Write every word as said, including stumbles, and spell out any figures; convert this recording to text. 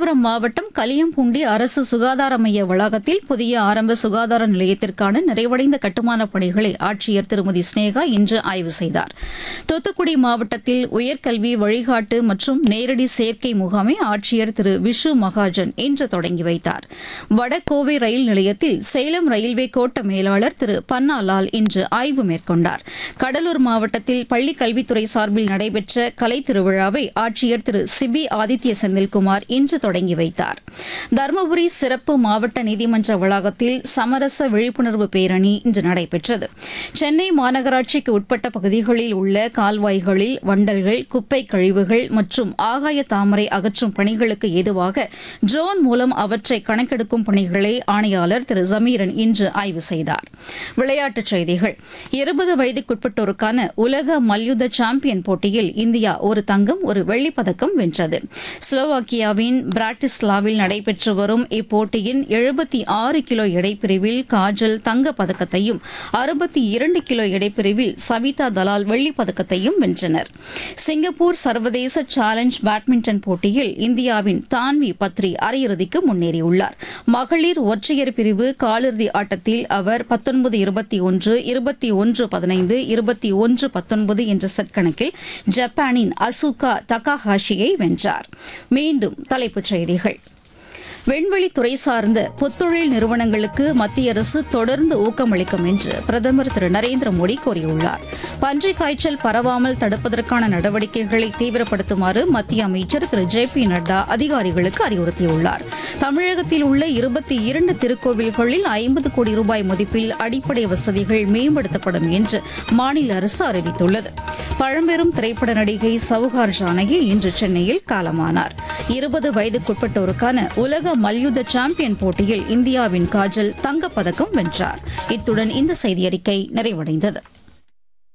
ராமநாதபுரம் மாவட்டம் கலியம்பூண்டி அரசு சுகாதார மைய வளாகத்தில் புதிய ஆரம்ப சுகாதார நிலையத்திற்கான நிறைவடைந்த கட்டுமானப் பணிகளை ஆட்சியர் திருமதி ஸ்னேகா இன்று ஆய்வு செய்தார். தூத்துக்குடி மாவட்டத்தில் உயர்கல்வி வழிகாட்டு மற்றும் நேரடி சேர்க்கை முகாமை ஆட்சியர் திரு விஷு மகாஜன் இன்று தொடங்கி வைத்தார். வடகோவை ரயில் நிலையத்தில் சேலம் ரயில்வே கோட்ட மேலாளர் திரு பன்னாலால் இன்று ஆய்வு மேற்கொண்டார். கடலூர் மாவட்டத்தில் பள்ளிக் கல்வித்துறை சார்பில் நடைபெற்ற கலை திருவிழாவை ஆட்சியர் திரு சிபி ஆதித்ய செந்தில்குமார் இன்று தொடங்கி வைத்தார். தருமபுரி சிறப்பு மாவட்ட நீதிமன்ற வளாகத்தில் சமரச விழிப்புணர்வு பேரணி இன்று நடைபெற்றது. சென்னை மாநகராட்சிக்கு உட்பட்ட பகுதிகளில் உள்ள கால்வாய்களில் வண்டல்கள், குப்பை கழிவுகள் மற்றும் ஆகாய தாமரை அகற்றும் பணிகளுக்கு ஏதுவாக ட்ரோன் மூலம் அவற்றை கணக்கெடுக்கும் பணிகளை ஆணையாளர் திரு ஜமீரன் இன்று ஆய்வு செய்தார். விளையாட்டுச் செய்திகள். இருபது வயதுக்குட்பட்டோருக்கான உலக மல்யுத்த சாம்பியன் போட்டியில் இந்தியா ஒரு தங்கம் ஒரு வெள்ளிப் பதக்கம் வென்றது. ஸ்லோவாக்கியாவின் பிராட்டிஸ்லாவில் நடைபெற்று வரும் இப்போட்டியின் எழுபத்தி ஆறு கிலோ எடைப்பிரிவில் காஜல் தங்கப் பதக்கத்தையும் அறுபத்தி இரண்டு கிலோ எடைப்பிரிவில் சவிதா தலால் வெள்ளிப் பதக்கத்தையும் வென்றனர். சிங்கப்பூர் சர்வதேச சேலஞ்ச் பேட்மிண்டன் போட்டியில் இந்தியாவின் தான்வி பத்ரி அரையிறுதிக்கு முன்னேறியுள்ளார். மகளிர் ஒற்றையர் பிரிவு காலிறுதி ஆட்டத்தில் அவர் பத்தொன்பது இருபத்தி ஒன்று இருபத்தி ஒன்று பதினைந்து இருபத்தி ஒன்று பத்தொன்பது என்ற செட் கணக்கில் ஜப்பானின் அசுகா டகாஹாஷியை வென்றார். மீண்டும் தலைப்புச் செய்திகள். விண்வெளித்துறை சார்ந்த புத்தொழில் நிறுவனங்களுக்கு மத்திய அரசு தொடர்ந்து ஊக்கமளிக்கும் என்று பிரதமர் திரு நரேந்திர மோடி கூறியுள்ளார். பன்றிக் காய்ச்சல் பரவாமல் தடுப்பதற்கான நடவடிக்கைகளை தீவிரப்படுத்துமாறு மத்திய அமைச்சர் திரு ஜே பி நட்டா அதிகாரிகளுக்கு அறிவுறுத்தியுள்ளார். தமிழகத்தில் உள்ள இருபத்தி இரண்டு திருக்கோவில்களில் ஐம்பது கோடி ரூபாய் மதிப்பில் அடிப்படை வசதிகள் மேம்படுத்தப்படும் என்று மாநில அரசு அறிவித்துள்ளது. பழம்பெரும் திரைப்பட நடிகை சவுகார் ஜானகி இன்று சென்னையில் காலமானார். இருபது வயதுக்குட்பட்டோருக்கான உலக மல்யுத்த சாம்பியன் போட்டியில் இந்தியாவின் காஜல் தங்கப்பதக்கம் வென்றார். இத்துடன் இந்த செய்தியறிக்கை நிறைவடைந்தது.